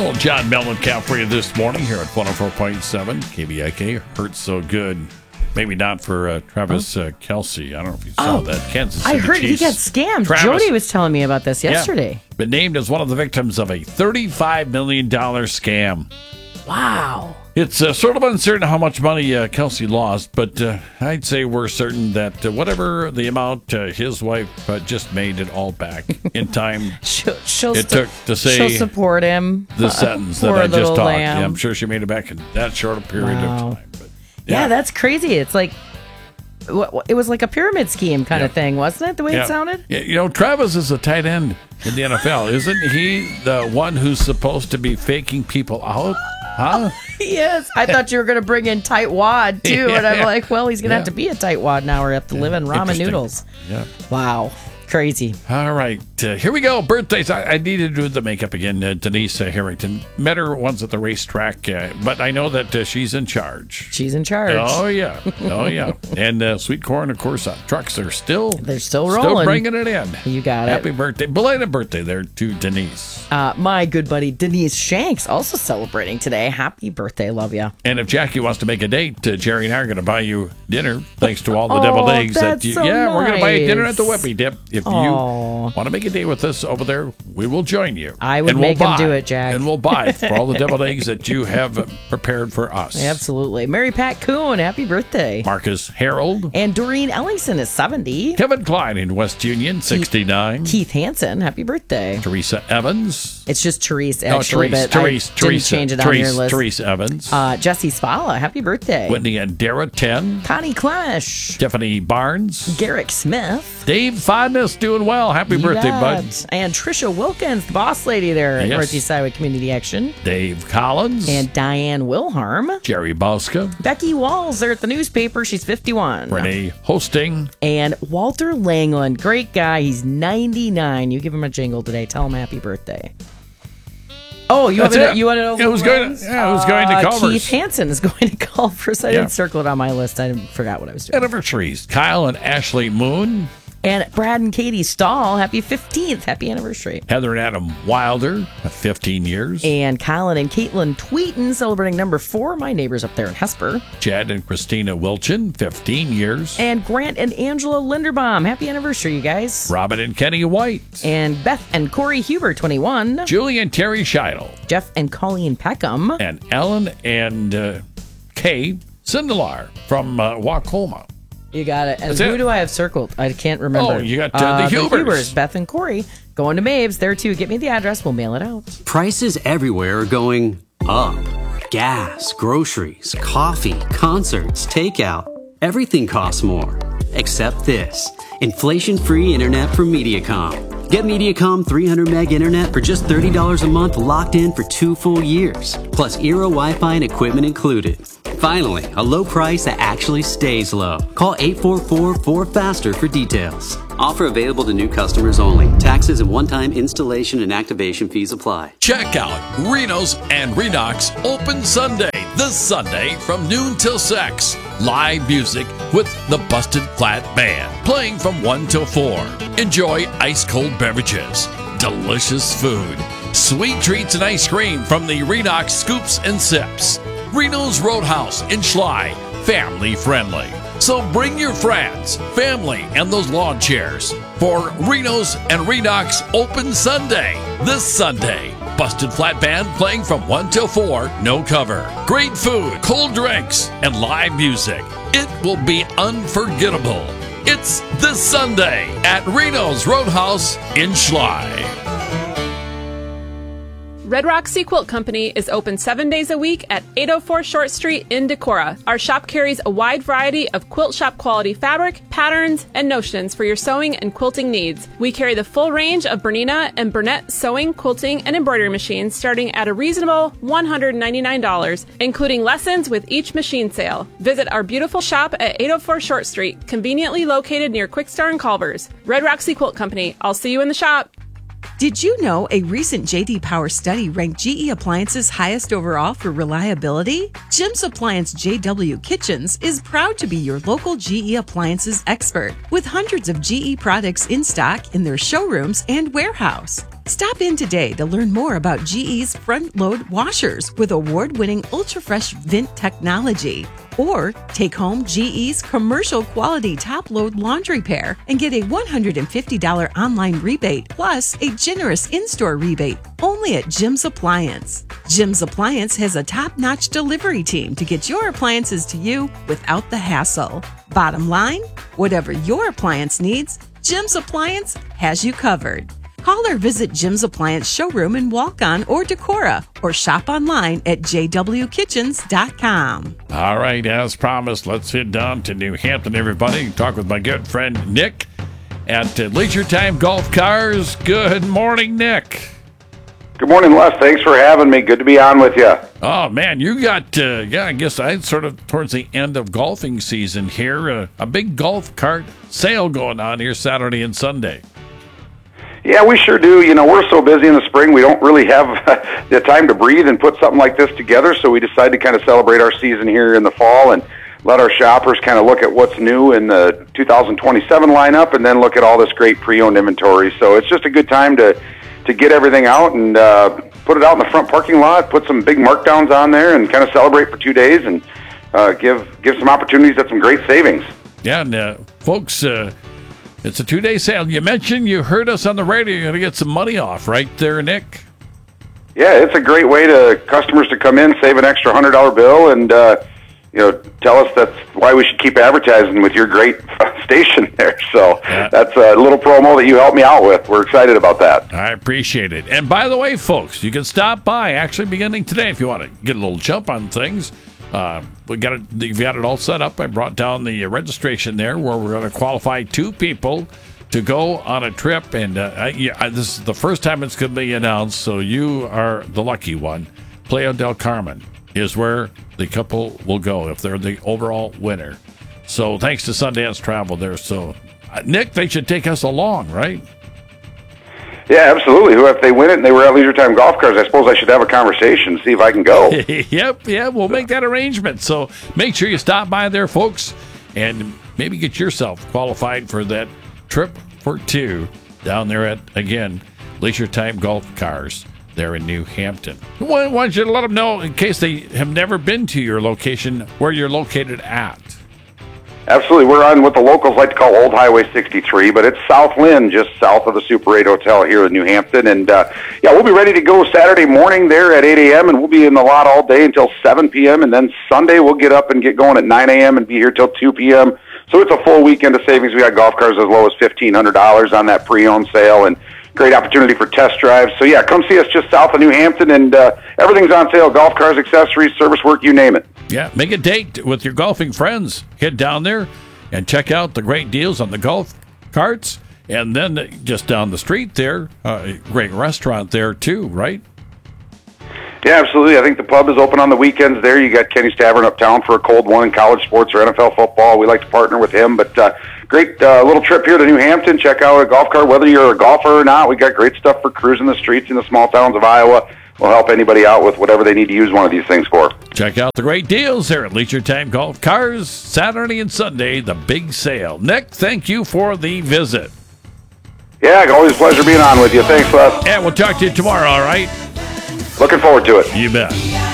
Well, John Mellencamp for you this morning here at 104.7 KBIK. Hurts so good. Maybe not for Travis Kelce. I don't know if you saw that. Kansas City I heard Chiefs. he got scammed. Travis, Jody was telling me about this yesterday. been named as one of the victims of a $35 million scam. Wow. It's sort of uncertain how much money Kelce lost, but I'd say we're certain that whatever the amount his wife just made it all back in time. She'll took to say she'll support him. the sentence that Poor I just little talked. lamb. Yeah, I'm sure she made it back in that short a period of time. But, Yeah, that's crazy. It's like it was like a pyramid scheme kind of thing, wasn't it? The way it sounded. Yeah, you know, Travis is a tight end in the NFL, isn't he? The one who's supposed to be faking people out. Huh? Yes. I thought you were going to bring in tight wad, too. And I'm like, well, he's going to have to be a tight wad now or have to live in ramen noodles. Yeah. Wow. Crazy. All right. Here we go. Birthdays. I need to do the makeup again. Denise Harrington. Met her once at the racetrack, but I know that she's in charge. She's in charge. Oh, yeah. Oh, yeah. And Sweet Corn, of course, trucks are still rolling. Still bringing it in. You got it. Happy birthday. Belated birthday there to Denise. My good buddy Denise Shanks also celebrating today. Happy birthday. Love ya. And if Jackie wants to make a date, Jerry and I are going to buy you dinner thanks to all the deviled eggs. That's so nice. We're going to buy you dinner at the Whippy Dip. If you Oh. want to make a date with us over there, we will join you. I would make him do it, Jack. And we'll buy for all the deviled eggs that you have prepared for us. Absolutely. Mary Pat Coon, happy birthday. Marcus Harold. And Doreen Ellingson is 70. Kevin Klein in West Union, 69. Keith Hansen, happy birthday. Teresa Evans. It's just Therese, actually, but Teresa, I didn't change it on your list. Teresa Evans. Jesse Spala, happy birthday. Whitney and Dara, 10. Connie Clemish. Stephanie Barnes. Garrick Smith. Dave Fondness doing well. Happy birthday, bud. And Trisha Wilkins, the boss lady there at Northeast Iowa Community Action. Dave Collins. And Diane Wilharm. Jerry Bauska. Becky Walls there at the newspaper. She's 51. Renee Hosting. And Walter Langland, great guy. He's 99. You give him a jingle today. Tell him happy birthday. Oh, you want to know? Who's going to call Keith Hansen is going to call first. I didn't circle it on my list. I forgot what I was doing. Anniversaries. Kyle and Ashley Moon. And Brad and Katie Stahl, happy 15th. Happy anniversary. Heather and Adam Wilder, 15 years. And Colin and Caitlin Tweeten celebrating number 4. My neighbors up there in Hesper. Chad and Christina Wilchin, 15 years. And Grant and Angela Linderbaum, happy anniversary, you guys. Robin and Kenny White. And Beth and Corey Huber, 21. Julie and Terry Scheidel. Jeff and Colleen Peckham. And Ellen and Kay Sindelar from Wacoma. You got it. And who do I have circled? I can't remember. Oh, you got the Hubers. Beth and Corey. Going to Maves. There, too. Get me the address. We'll mail it out. Prices everywhere are going up. Gas, groceries, coffee, concerts, takeout. Everything costs more. Except this. Inflation-free internet from Mediacom. Get Mediacom 300 meg internet for just $30 a month locked in for 2 full years. Plus Eero Wi-Fi and equipment included. Finally, a low price that actually stays low. Call 844-4FASTER for details. Offer available to new customers only. Taxes and one-time installation and activation fees apply. Check out Reno's and Redux Open Sunday this Sunday from noon till 6. Live music with the Busted Flat Band playing from 1 till 4. Enjoy ice-cold beverages, delicious food, sweet treats and ice cream from the Redox Scoops and Sips. Reno's Roadhouse in Schley, family friendly. So bring your friends, family, and those lawn chairs for Reno's and Redox Open Sunday this Sunday. Busted Flat Band playing from 1 till 4, no cover. Great food, cold drinks, and live music. It will be unforgettable. It's this Sunday at Reno's Roadhouse in Schley. Red Rock Sea Quilt Company is open 7 days a week at 804 Short Street in Decorah. Our shop carries a wide variety of quilt shop quality fabric, patterns, and notions for your sewing and quilting needs. We carry the full range of Bernina and Burnett sewing, quilting, and embroidery machines starting at a reasonable $199, including lessons with each machine sale. Visit our beautiful shop at 804 Short Street, conveniently located near Quickstar and Culver's. Red Rock Sea Quilt Company. I'll see you in the shop. Did you know a recent J.D. Power study ranked GE Appliances highest overall for reliability? Jim's Appliance JW Kitchens is proud to be your local GE Appliances expert with hundreds of GE products in stock in their showrooms and warehouse. Stop in today to learn more about GE's front-load washers with award-winning ultra-fresh vent technology. Or take home GE's commercial quality top-load laundry pair and get a $150 online rebate plus a generous in-store rebate only at Jim's Appliance. Jim's Appliance has a top-notch delivery team to get your appliances to you without the hassle. Bottom line, whatever your appliance needs, Jim's Appliance has you covered. Call or visit Jim's Appliance showroom in Walk-On or Decorah, or shop online at jwkitchens.com. All right, as promised, let's head down to New Hampton, everybody. Talk with my good friend Nick at Leisure Time Golf Cars. Good morning, Nick. Good morning, Les. Thanks for having me. Good to be on with you. Oh, man, you got, I guess I sort of towards the end of golfing season here, a big golf cart sale going on here Saturday and Sunday. Yeah, we sure do. You know, we're so busy in the spring, we don't really have the time to breathe and put something like this together, so we decided to kind of celebrate our season here in the fall and let our shoppers kind of look at what's new in the 2027 lineup and then look at all this great pre-owned inventory. So it's just a good time to get everything out and put it out in the front parking lot, put some big markdowns on there, and kind of celebrate for 2 days and give some opportunities at some great savings. Yeah, and folks, it's a 2-day sale. You mentioned you heard us on the radio. You're going to get some money off right there, Nick. Yeah, it's a great way to customers to come in, save an extra $100 bill, and tell us that's why we should keep advertising with your great station there. So That's a little promo that you helped me out with. We're excited about that. I appreciate it. And by the way, folks, you can stop by actually beginning today if you want to get a little jump on things. We've got it all set up. I brought down the registration there where we're going to qualify 2 people to go on a trip. And this is the first time it's going to be announced, so you are the lucky one. Playa del Carmen is where the couple will go if they're the overall winner. So thanks to Sundance Travel there. So, Nick, they should take us along, right? Yeah, absolutely. If they win it and they were at Leisure Time Golf Cars, I suppose I should have a conversation, see if I can go. Yep, we'll make that arrangement. So make sure you stop by there, folks, and maybe get yourself qualified for that trip for 2 down there at, again, Leisure Time Golf Cars there in New Hampton. I want you to let them know, in case they have never been to your location, where you're located at. Absolutely. We're on what the locals like to call Old Highway 63, but it's South Lynn, just south of the Super 8 Hotel here in New Hampton. And, we'll be ready to go Saturday morning there at 8 a.m., and we'll be in the lot all day until 7 p.m., and then Sunday we'll get up and get going at 9 a.m. and be here till 2 p.m. So it's a full weekend of savings. We got golf cars as low as $1,500 on that pre-owned sale, and great opportunity for test drives. So, come see us just south of New Hampton, and everything's on sale, golf cars, accessories, service work, you name it. Yeah, make a date with your golfing friends. Head down there and check out the great deals on the golf carts. And then just down the street there, a great restaurant there too, right? Yeah, absolutely. I think the pub is open on the weekends there. You got Kenny's Tavern uptown for a cold one in college sports or NFL football. We like to partner with him. But great little trip here to New Hampton. Check out a golf cart, whether you're a golfer or not. We got great stuff for cruising the streets in the small towns of Iowa. We'll help anybody out with whatever they need to use one of these things for. Check out the great deals there at Leisure Time Golf Cars. Saturday and Sunday, the big sale. Nick, thank you for the visit. Yeah, always a pleasure being on with you. Thanks, Les. And we'll talk to you tomorrow, all right? Looking forward to it. You bet.